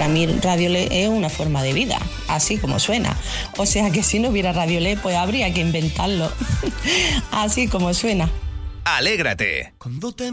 para mí Radiolé es una forma de vida, así como suena. O sea que si no hubiera Radiolé, pues habría que inventarlo, así como suena. Alégrate. Cuando te